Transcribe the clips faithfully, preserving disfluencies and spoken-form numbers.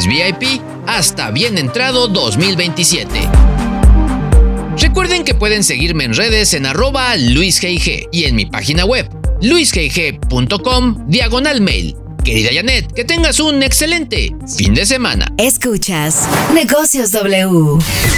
paquetes V I P hasta bien entrado dos mil veintisiete. Recuerden que pueden seguirme en redes en arroba luisgig y en mi página web luisgig punto com diagonal mail. Querida Janet, que tengas un excelente fin de semana. Escuchas Negocios W.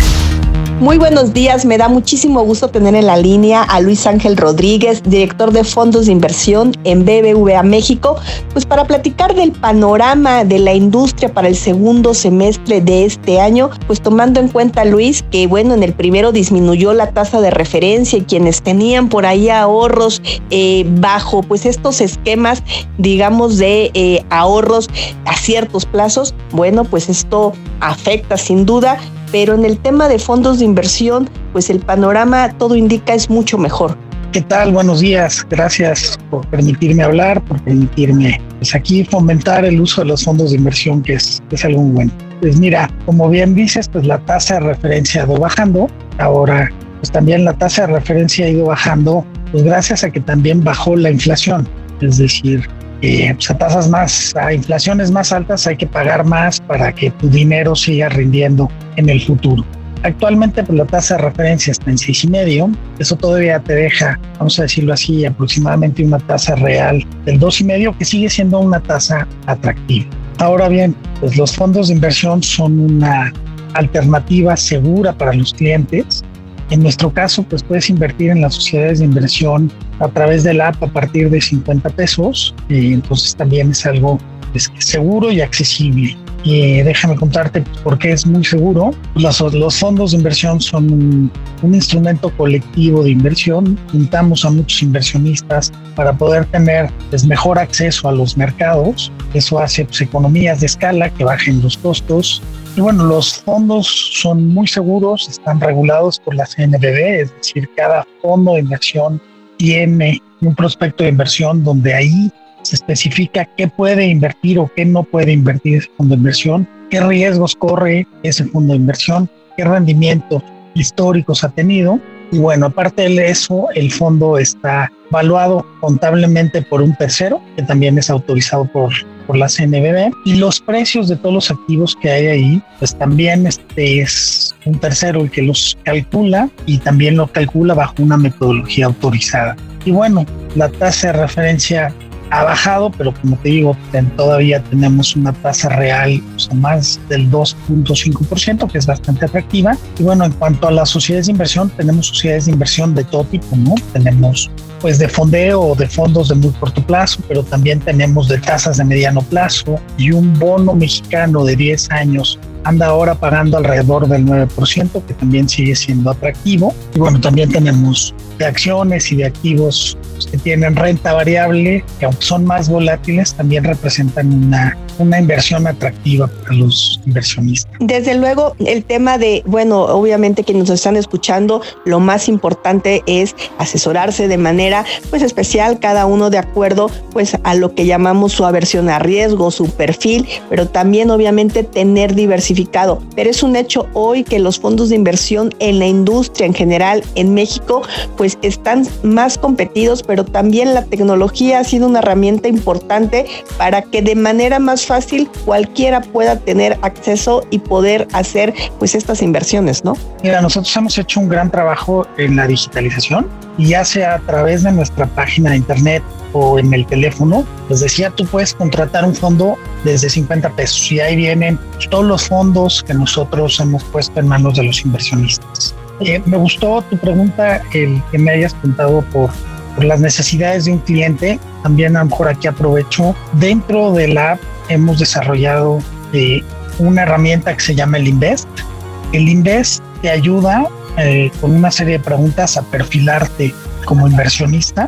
Muy buenos días, me da muchísimo gusto tener en la línea a Luis Ángel Rodríguez, director de fondos de inversión en B B V A México, pues para platicar del panorama de la industria para el segundo semestre de este año, pues tomando en cuenta, Luis, que bueno, en el primero disminuyó la tasa de referencia y quienes tenían por ahí ahorros eh, bajo pues estos esquemas, digamos, de eh, ahorros a ciertos plazos, bueno, pues esto afecta sin duda. Pero en el tema de fondos de inversión, pues el panorama, todo indica, es mucho mejor. ¿Qué tal? Buenos días. Gracias por permitirme hablar, por permitirme pues aquí fomentar el uso de los fondos de inversión, que es, que es algo muy bueno. Pues mira, como bien dices, pues la tasa de referencia ha ido bajando. Ahora, pues también la tasa de referencia ha ido bajando, pues gracias a que también bajó la inflación. Es decir, Eh, pues a tasas más, a inflaciones más altas hay que pagar más para que tu dinero siga rindiendo en el futuro. Actualmente pues, la tasa de referencia está en seis y medio. Eso todavía te deja, vamos a decirlo así, aproximadamente una tasa real del dos y medio, que sigue siendo una tasa atractiva. Ahora bien, pues los fondos de inversión son una alternativa segura para los clientes. En nuestro caso, pues puedes invertir en las sociedades de inversión a través de la app a partir de cincuenta pesos. Y entonces también es algo pues, seguro y accesible. Y déjame contarte por qué es muy seguro. Los, los fondos de inversión son un, un instrumento colectivo de inversión. Juntamos a muchos inversionistas para poder tener pues, mejor acceso a los mercados. Eso hace pues, economías de escala, que bajen los costos. Y bueno, los fondos son muy seguros, están regulados por la C N B V, es decir, cada fondo de inversión tiene un prospecto de inversión donde ahí se especifica qué puede invertir o qué no puede invertir ese fondo de inversión, qué riesgos corre ese fondo de inversión, qué rendimientos históricos ha tenido. Y bueno, aparte de eso, el fondo está valuado contablemente por un tercero, que también es autorizado por, por la C N B V, y los precios de todos los activos que hay ahí, pues también este es un tercero el que los calcula, y también lo calcula bajo una metodología autorizada. Y bueno, la tasa de referencia ha bajado, pero como te digo, ten, todavía tenemos una tasa real, o sea, más del dos punto cinco por ciento, que es bastante atractiva. Y bueno, en cuanto a las sociedades de inversión, tenemos sociedades de inversión de todo tipo, ¿no? Tenemos pues de fondeo o de fondos de muy corto plazo, pero también tenemos de tasas de mediano plazo, y un bono mexicano de diez años anda ahora pagando alrededor del nueve por ciento, que también sigue siendo atractivo. Y bueno, también tenemos de acciones y de activos que tienen renta variable, que aunque son más volátiles, también representan una, una inversión atractiva para los inversionistas. Desde luego, el tema de, bueno, obviamente que nos están escuchando, lo más importante es asesorarse de manera pues especial, cada uno de acuerdo pues a lo que llamamos su aversión a riesgo, su perfil, pero también obviamente tener diversificado. Pero es un hecho hoy que los fondos de inversión en la industria en general en México pues están más competidos, pero también la tecnología ha sido una herramienta importante para que de manera más fácil cualquiera pueda tener acceso y poder hacer pues estas inversiones, ¿no? Mira, nosotros hemos hecho un gran trabajo en la digitalización, y ya sea a través de nuestra página de internet o en el teléfono. Les decía, tú puedes contratar un fondo desde cincuenta pesos y ahí vienen todos los fondos que nosotros hemos puesto en manos de los inversionistas. Eh, me gustó tu pregunta, el que me hayas preguntado por, por las necesidades de un cliente. También a lo mejor aquí aprovecho. Dentro de la app hemos desarrollado eh, una herramienta que se llama el Invest. El Invest te ayuda eh, con una serie de preguntas a perfilarte como inversionista,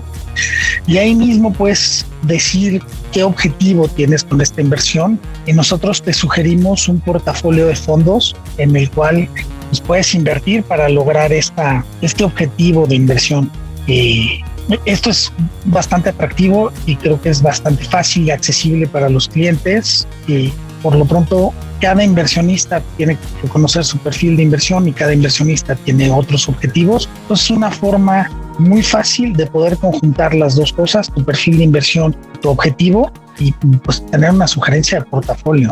y ahí mismo puedes decir qué objetivo tienes con esta inversión, y nosotros te sugerimos un portafolio de fondos en el cual pues, puedes invertir para lograr esta, este objetivo de inversión. Eh, esto es bastante atractivo y creo que es bastante fácil y accesible para los clientes, y por lo pronto cada inversionista tiene que conocer su perfil de inversión y cada inversionista tiene otros objetivos. Entonces es una forma muy fácil de poder conjuntar las dos cosas, tu perfil de inversión, tu objetivo, y pues tener una sugerencia de portafolio.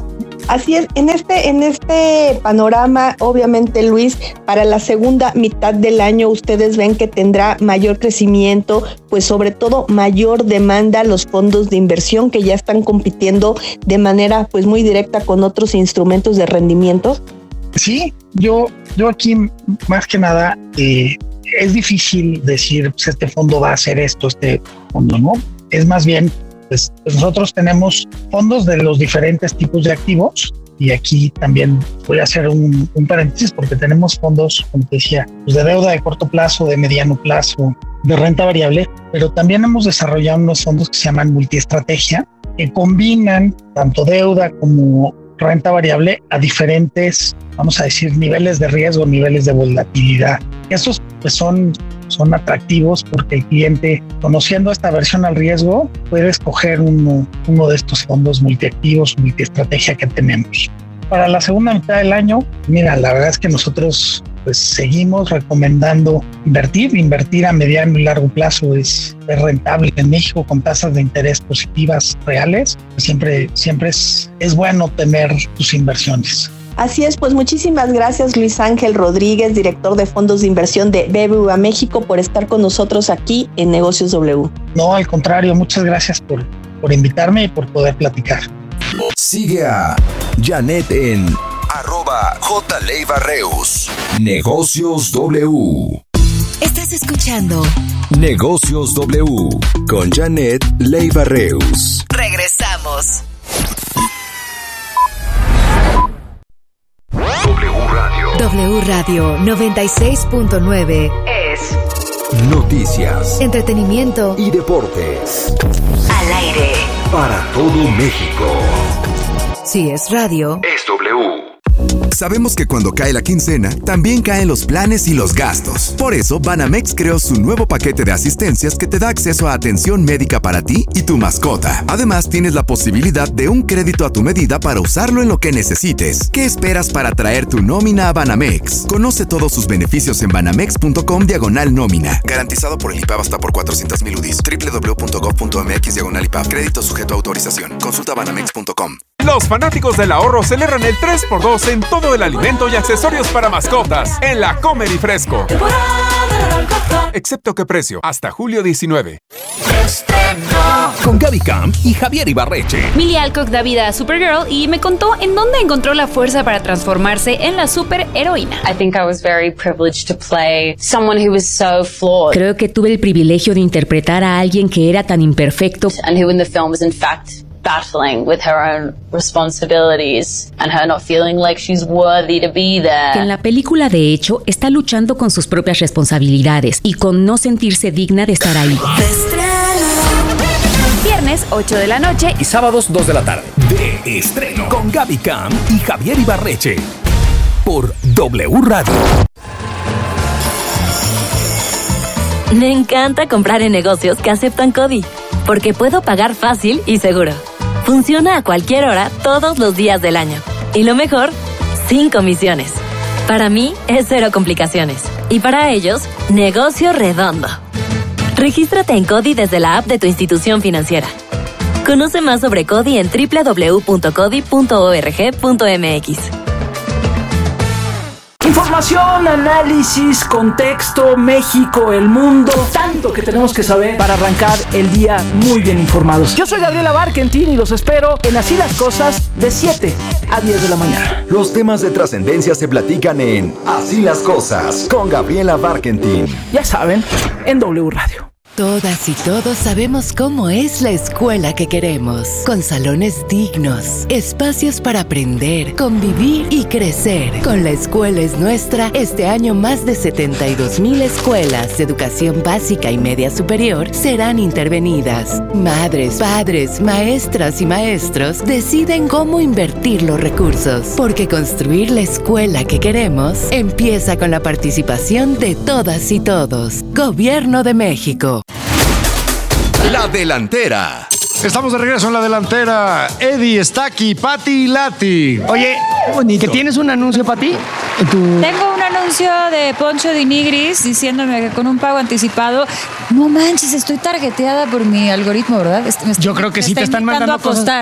Así es, en este, en este panorama, obviamente, Luis, para la segunda mitad del año ustedes ven que tendrá mayor crecimiento, pues sobre todo mayor demanda a los fondos de inversión que ya están compitiendo de manera pues muy directa con otros instrumentos de rendimiento. Sí, yo, yo aquí más que nada eh, es difícil decir pues este fondo va a hacer esto, este fondo, ¿no? Es más bien, pues, pues nosotros tenemos fondos de los diferentes tipos de activos y aquí también voy a hacer un, un paréntesis porque tenemos fondos, como te decía, pues de deuda de corto plazo, de mediano plazo, de renta variable, pero también hemos desarrollado unos fondos que se llaman multiestrategia que combinan tanto deuda como renta variable a diferentes, vamos a decir, niveles de riesgo, niveles de volatilidad. Estos pues son, son atractivos porque el cliente, conociendo esta versión al riesgo, puede escoger uno, uno de estos fondos multiactivos, multiestrategia que tenemos. Para la segunda mitad del año, mira, la verdad es que nosotros pues seguimos recomendando invertir, invertir a mediano y largo plazo es, es rentable en México con tasas de interés positivas reales. Siempre, siempre es, es bueno tener tus inversiones. Así es, pues muchísimas gracias Luis Ángel Rodríguez, director de fondos de inversión de B B V A México, por estar con nosotros aquí en Negocios W. No, al contrario, muchas gracias por, por invitarme y por poder platicar. Sigue a Janet en arroba J. Leiva Reus. Negocios W. Estás escuchando Negocios W con Janet Leiva Reus. Regresamos. W Radio. W Radio noventa y seis punto nueve es Noticias, entretenimiento y deportes. Al aire. Para todo México. Si es radio, Es W. Sabemos que cuando cae la quincena, también caen los planes y los gastos. Por eso, Banamex creó su nuevo paquete de asistencias que te da acceso a atención médica para ti y tu mascota. Además, tienes la posibilidad de un crédito a tu medida para usarlo en lo que necesites. ¿Qué esperas para traer tu nómina a Banamex? Conoce todos sus beneficios en banamex.com diagonal nómina. Garantizado por el I P A B hasta por cuatrocientos mil U D I s. doble u doble u doble u punto gov punto m x diagonal I P A B. Crédito sujeto a autorización. Consulta banamex punto com. Los fanáticos del ahorro celebran el tres por dos en todo el alimento y accesorios para mascotas en la Comer y Fresco. Excepto que precio, hasta julio diecinueve. Con Gaby Camp y Javier Ibarreche. Millie Alcock da vida a Supergirl y me contó en dónde encontró la fuerza para transformarse en la superheroína. I think I was very privileged to play someone who was so flawed. Creo que tuve el privilegio de interpretar a alguien que era tan imperfecto. And who in the film was in fact battling with her own responsibilities and her not feeling like she's worthy to be there. Que en la película, de hecho, está luchando con sus propias responsabilidades y con no sentirse digna de estar ahí. Viernes, ocho de la noche Y sábados, dos de la tarde. De estreno. Con Gaby Camp y Javier Ibarreche. Por W Radio. Me encanta comprar en negocios que aceptan CODI, porque puedo pagar fácil y seguro. Funciona a cualquier hora, todos los días del año. Y lo mejor, sin comisiones. Para mí, es cero complicaciones. Y para ellos, negocio redondo. Regístrate en CODI desde la app de tu institución financiera. Conoce más sobre CODI en doble u doble u doble u punto codi punto org punto m x. Información, análisis, contexto, México, el mundo, tanto que tenemos que saber para arrancar el día muy bien informados. Yo soy Gabriela Barkentin y los espero en Así las Cosas de siete a diez de la mañana. Los temas de trascendencia se platican en Así las Cosas con Gabriela Barkentin. Ya saben, en W Radio. Todas y todos sabemos cómo es la escuela que queremos, con salones dignos, espacios para aprender, convivir y crecer. Con La Escuela es Nuestra, este año más de setenta y dos mil escuelas de educación básica y media superior serán intervenidas. Madres, padres, maestras y maestros deciden cómo invertir los recursos, porque construir la escuela que queremos empieza con la participación de todas y todos. Gobierno de México. La Delantera. Estamos de regreso en La Delantera. Eddie está aquí, Pati y Lati. Oye, ¿que tienes un anuncio para ti? ¿Tu... Tengo un anuncio de Poncho de Nigris diciéndome que con un pago anticipado, no manches, estoy targeteada por mi algoritmo, ¿verdad? Me está, Yo creo que sí te están mandando a apostar.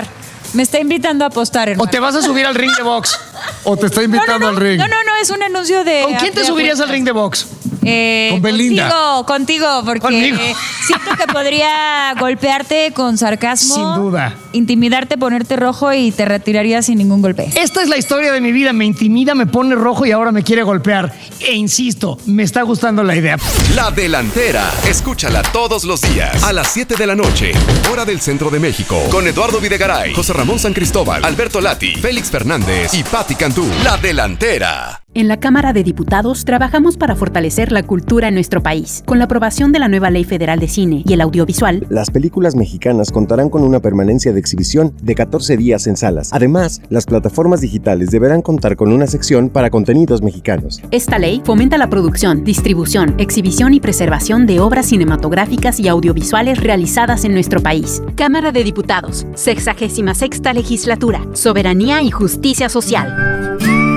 Me está invitando a apostar, hermano. ¿O te vas a subir al ring de box? ¿O te está invitando no, no, no, al ring? No, no, no, es un anuncio de... ¿Con quién te subirías al ring de box? Eh, con Belinda. Contigo, contigo, porque ¿Conmigo? Eh, siento que podría golpearte con sarcasmo. Sin duda. Intimidarte, ponerte rojo y te retiraría sin ningún golpe. Esta es la historia de mi vida. Me intimida, me pone rojo y ahora me quiere golpear. E insisto, me está gustando la idea. La Delantera. Escúchala todos los días a las siete de la noche, hora del centro de México. Con Eduardo Videgaray, José Ramón San Cristóbal, Alberto Lati, Félix Fernández y Patti Cantú. La Delantera. En la Cámara de Diputados trabajamos para fortalecer la cultura en nuestro país. Con la aprobación de la nueva Ley Federal de Cine y el Audiovisual, las películas mexicanas contarán con una permanencia de exhibición de catorce días en salas. Además, las plataformas digitales deberán contar con una sección para contenidos mexicanos. Esta ley fomenta la producción, distribución, exhibición y preservación de obras cinematográficas y audiovisuales realizadas en nuestro país. Cámara de Diputados, sexagésima sexta Legislatura, Soberanía y Justicia Social.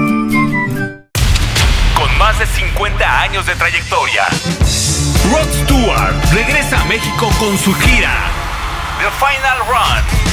Más de cincuenta años de trayectoria, Rod Stewart regresa a México con su gira The Final Run.